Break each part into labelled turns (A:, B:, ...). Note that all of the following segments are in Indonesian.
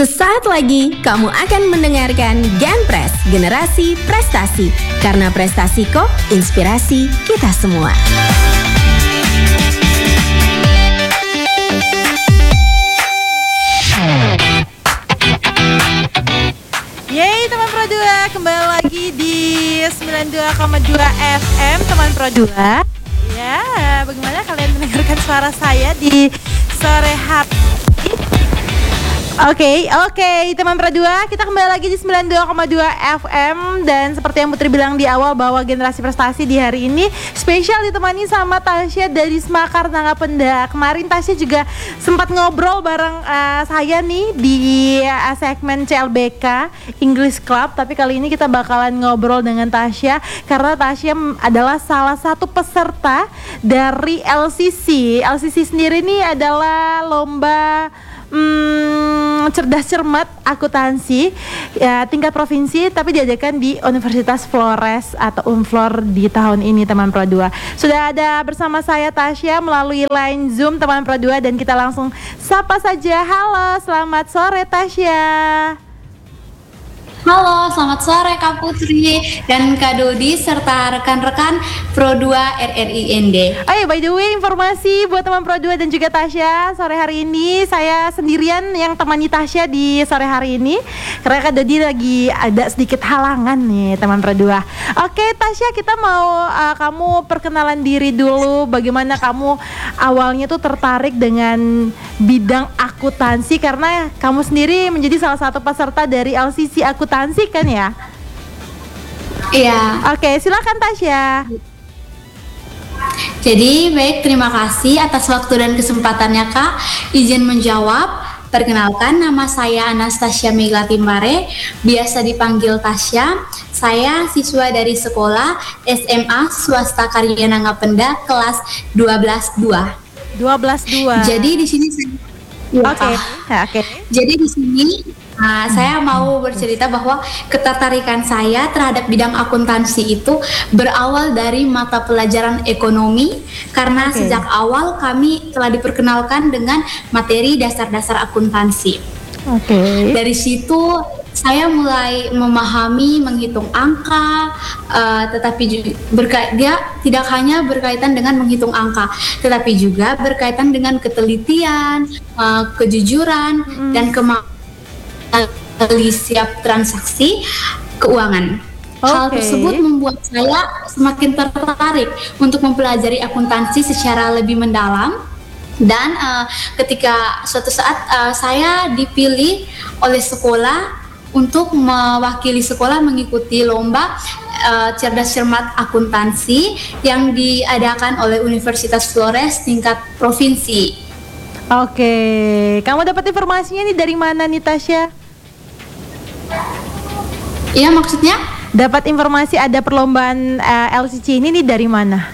A: Sesaat lagi kamu akan mendengarkan Genpres, Generasi Prestasi. Karena prestasi kok inspirasi kita semua.
B: Yeay teman Pro 2, kembali lagi di 92,2 FM teman Pro 2. Ya, bagaimana kalian mendengarkan suara saya di sore hari? Oke, teman Pro 2, kita kembali lagi di 92,2 FM. Dan seperti yang Putri bilang di awal bahwa Generasi Prestasi di hari ini spesial ditemani sama Tasya dari Semakar Nangapenda. Kemarin Tasya juga sempat ngobrol bareng saya nih di segmen CLBK English Club. Tapi kali ini kita bakalan ngobrol dengan Tasya karena Tasya adalah salah satu peserta dari LCC. LCC sendiri ini adalah lomba cerdas cermat akuntansi ya, tingkat provinsi, tapi diadakan di Universitas Flores atau Unflor di tahun ini teman Pro 2. Sudah ada bersama saya Tasya melalui line Zoom teman Pro 2 dan kita langsung sapa saja. Halo, selamat sore Tasya.
C: Halo, selamat sore Kak Putri dan Kak Dodi serta rekan-rekan Pro 2 RRIND.
B: Oh ya, by the way, informasi buat teman Pro 2 dan juga Tasya, sore hari ini saya sendirian yang temani Tasya di sore hari ini karena Kak Dodi lagi ada sedikit halangan nih teman Pro 2. Oke Tasya, kita mau kamu perkenalan diri dulu, bagaimana kamu awalnya tuh tertarik dengan bidang akuntansi karena kamu sendiri menjadi salah satu peserta dari LCC akuntansi kan ya?
C: Iya.
B: Oke, silakan Tasya.
C: Jadi baik, terima kasih atas waktu dan kesempatannya Kak. Izin menjawab. Perkenalkan, nama saya Anastasia Meglati Mare, biasa dipanggil Tasya. Saya siswa dari sekolah SMA Swasta Karya Nangapenda kelas 12-2.
B: 12-2.
C: Jadi di sini saya
B: Oke.
C: Jadi di sini saya mau bercerita bahwa ketertarikan saya terhadap bidang akuntansi itu berawal dari mata pelajaran ekonomi karena sejak awal kami telah diperkenalkan dengan materi dasar-dasar akuntansi. Dari situ saya mulai memahami menghitung angka, tetapi dia tidak hanya berkaitan dengan menghitung angka, tetapi juga berkaitan dengan ketelitian, kejujuran, dan kemampuan siap transaksi keuangan. Hal tersebut membuat saya semakin tertarik untuk mempelajari akuntansi secara lebih mendalam. Dan ketika suatu saat saya dipilih oleh sekolah untuk mewakili sekolah mengikuti lomba cerdas cermat akuntansi yang diadakan oleh Universitas Flores tingkat provinsi.
B: Oke, kamu dapat informasinya nih dari mana nih Tasya?
C: Iya, maksudnya?
B: Dapat informasi ada perlombaan LCC ini nih dari mana?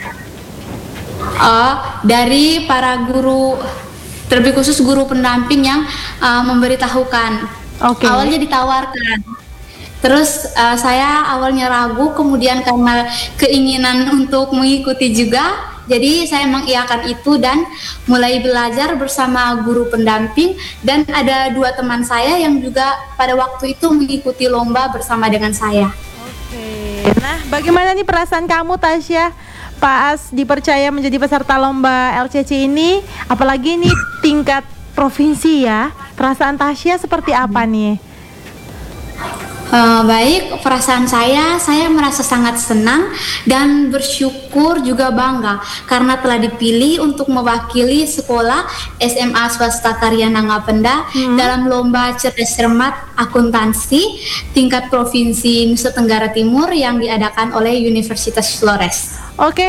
C: Dari para guru, terlebih khusus guru pendamping yang memberitahukan. Awalnya ditawarkan. Terus saya awalnya ragu, kemudian karena keinginan untuk mengikuti juga, jadi saya mengiyakan itu dan mulai belajar bersama guru pendamping. Dan ada 2 teman saya yang juga pada waktu itu mengikuti lomba bersama dengan saya.
B: Nah, bagaimana nih perasaan kamu Tasya pas dipercaya menjadi peserta lomba LCC ini? Apalagi ini tingkat provinsi ya. Perasaan Tasya seperti apa nih?
C: Baik, perasaan saya merasa sangat senang dan bersyukur juga bangga karena telah dipilih untuk mewakili sekolah SMA Swasta Karya Nangapenda dalam lomba cerdas cermat akuntansi tingkat provinsi Nusa Tenggara Timur yang diadakan oleh Universitas Flores.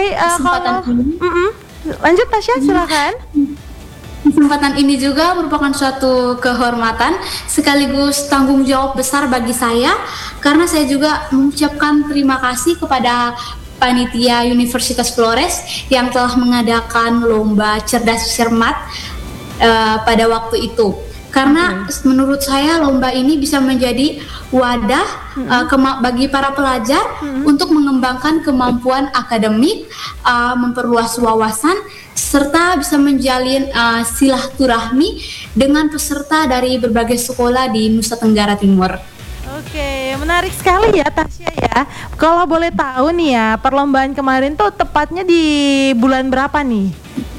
B: Lanjut Tasya, silakan.
C: Kesempatan ini juga merupakan suatu kehormatan sekaligus tanggung jawab besar bagi saya karena saya juga mengucapkan terima kasih kepada panitia Universitas Flores yang telah mengadakan lomba cerdas cermat pada waktu itu. Karena menurut saya lomba ini bisa menjadi wadah bagi para pelajar untuk mengembangkan kemampuan akademik, memperluas wawasan, serta bisa menjalin silaturahmi dengan peserta dari berbagai sekolah di Nusa Tenggara Timur.
B: Oke, menarik sekali ya Tasya ya. Kalau boleh tahu nih ya, perlombaan kemarin tuh tepatnya di bulan berapa nih?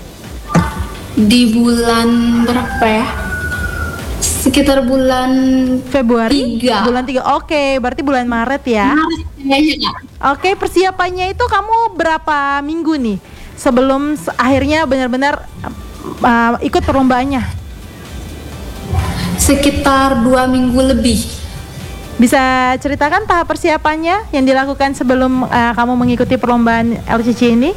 C: Di bulan berapa ya? Sekitar bulan
B: Februari?
C: 3.
B: Bulan 3. Oke, berarti bulan Maret ya.
C: Maret kayaknya.
B: Oke, persiapannya itu kamu berapa minggu nih sebelum akhirnya benar-benar ikut perlombaannya?
C: Sekitar 2 minggu lebih.
B: Bisa ceritakan tahap persiapannya yang dilakukan sebelum kamu mengikuti perlombaan LCC ini?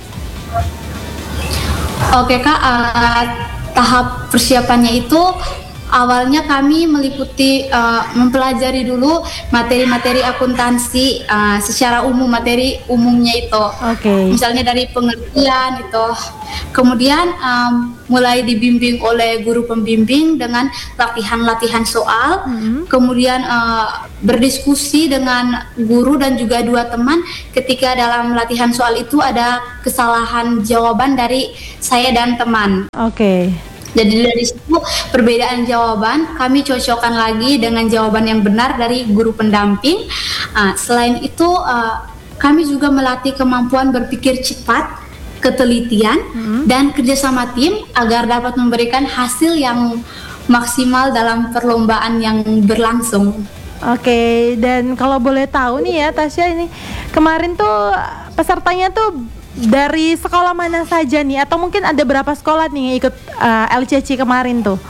C: Oke Kak, tahap persiapannya itu awalnya kami meliputi mempelajari dulu materi-materi akuntansi secara umum, materi umumnya itu. Misalnya dari pengertian itu. Kemudian mulai dibimbing oleh guru pembimbing dengan latihan-latihan soal. Kemudian berdiskusi dengan guru dan juga 2 teman ketika dalam latihan soal itu ada kesalahan jawaban dari saya dan teman. Jadi dari situ perbedaan jawaban kami cocokkan lagi dengan jawaban yang benar dari guru pendamping. Selain itu kami juga melatih kemampuan berpikir cepat, ketelitian, dan kerjasama tim agar dapat memberikan hasil yang maksimal dalam perlombaan yang berlangsung.
B: Dan kalau boleh tahu nih ya Tasya, ini kemarin tuh pesertanya tuh dari sekolah mana saja nih, atau mungkin ada berapa sekolah nih yang ikut LCC kemarin tuh?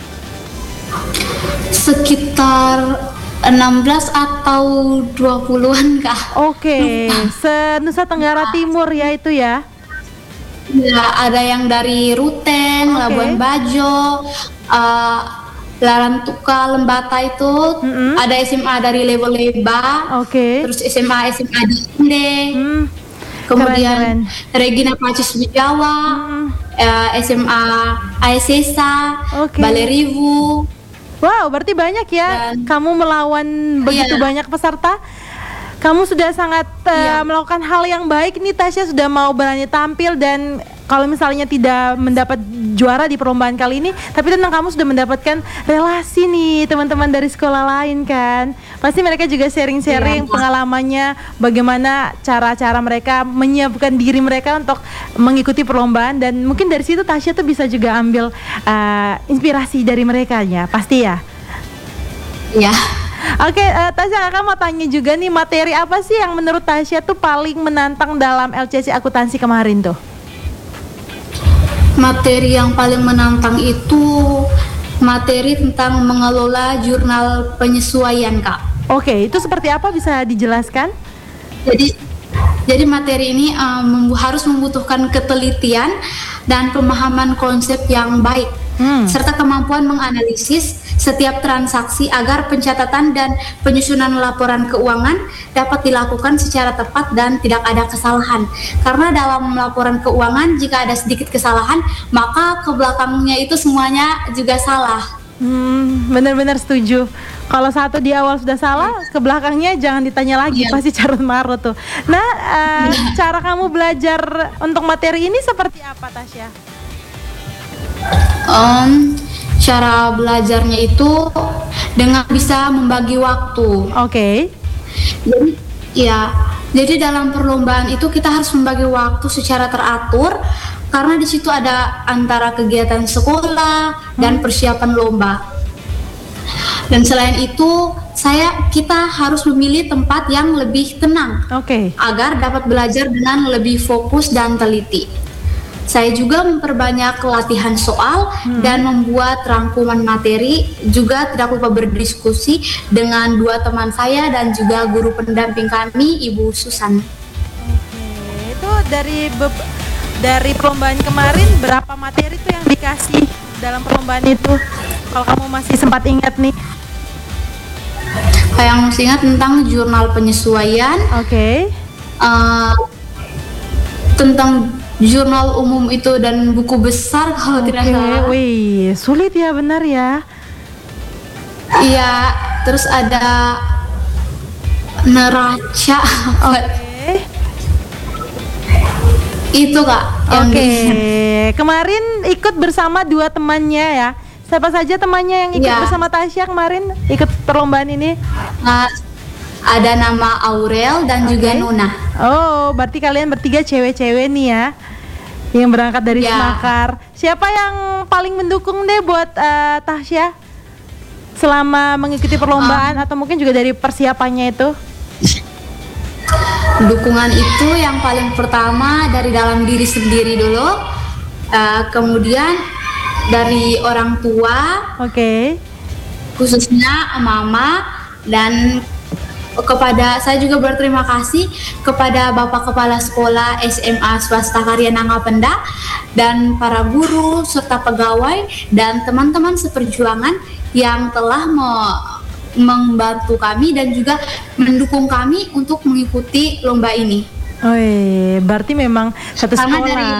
C: Sekitar 16 atau 20-an Kak.
B: Se-Nusa Tenggara Timur ya itu ya?
C: Ya, ada yang dari Ruteng, Labuan Bajo, Larantuka, Lembata itu, ada SMA dari Leboleba, terus SMA di Inde. Kemudian keren. Regina Pacis di Jawa, SMA Aesesa, Balerivu.
B: Wow, berarti banyak ya. Kamu melawan begitu banyak peserta. Kamu sudah sangat melakukan hal yang baik nih Tasya, sudah mau berani tampil. Dan kalau misalnya tidak mendapat juara di perlombaan kali ini, tapi tenang, kamu sudah mendapatkan relasi nih teman-teman dari sekolah lain kan. Pasti mereka juga sharing-sharing pengalamannya, bagaimana cara-cara mereka menyiapkan diri mereka untuk mengikuti perlombaan. Dan mungkin dari situ Tasya tuh bisa juga ambil inspirasi dari mereka ya, pasti ya. Tasya, kakak mau tanya juga nih, materi apa sih yang menurut Tasya tuh paling menantang dalam LCC akuntansi kemarin tuh?
C: Materi yang paling menantang itu materi tentang mengelola jurnal penyesuaian Kak.
B: Itu seperti apa, bisa dijelaskan?
C: Jadi materi ini harus membutuhkan ketelitian dan pemahaman konsep yang baik, serta kemampuan menganalisis setiap transaksi agar pencatatan dan penyusunan laporan keuangan dapat dilakukan secara tepat dan tidak ada kesalahan. Karena dalam laporan keuangan jika ada sedikit kesalahan, maka ke belakangnya itu semuanya juga salah.
B: Benar-benar setuju. Kalau satu di awal sudah salah, ke belakangnya jangan ditanya lagi, pasti carut marut tuh. Nah, cara kamu belajar untuk materi ini seperti apa Tasya?
C: Cara belajarnya itu dengan bisa membagi waktu. Jadi dalam perlombaan itu kita harus membagi waktu secara teratur, karena di situ ada antara kegiatan sekolah dan persiapan lomba. Dan selain itu, kita harus memilih tempat yang lebih tenang, agar dapat belajar dengan lebih fokus dan teliti. Saya juga memperbanyak latihan soal dan membuat rangkuman materi, juga tidak lupa berdiskusi dengan 2 teman saya dan juga guru pendamping kami, Ibu Susan.
B: Itu dari perlombaan kemarin berapa materi tuh yang dikasih dalam perlombaan itu? Kalau kamu masih sempat ingat nih.
C: Yang masih ingat tentang jurnal penyesuaian. Tentang jurnal umum itu dan buku besar kalau tidak salah.
B: Wih, sulit ya, benar ya.
C: Iya, terus ada neraca. Itu Kak. Yang
B: Oke. Kemarin ikut bersama 2 temannya ya. Siapa saja temannya yang ikut
C: Iya.
B: bersama Tasya kemarin ikut perlombaan ini?
C: uh, ada nama Aurel dan juga Nuna.
B: Oh, berarti kalian bertiga cewek-cewek nih ya, yang berangkat dari
C: Ya.
B: Semakar. Siapa yang paling mendukung deh buat Tasya selama mengikuti perlombaan atau mungkin juga dari persiapannya itu?
C: Dukungan itu yang paling pertama dari dalam diri sendiri dulu, kemudian dari orang tua,
B: Oke.
C: khususnya mama, dan kepada saya juga berterima kasih kepada Bapak Kepala Sekolah SMA Swasta Karya Nangapenda dan para guru serta pegawai dan teman-teman seperjuangan yang telah membantu kami dan juga mendukung kami untuk mengikuti lomba ini.
B: Oh, berarti memang satu
C: Karena
B: sekolah.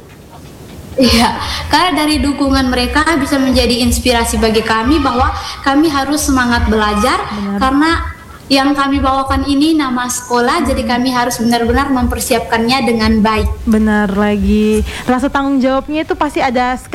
C: Karena dari dukungan mereka bisa menjadi inspirasi bagi kami bahwa kami harus semangat belajar.
B: Benar.
C: Karena yang kami bawakan ini nama sekolah, jadi kami harus benar-benar mempersiapkannya dengan baik.
B: Benar lagi. Rasa tanggung jawabnya itu pasti ada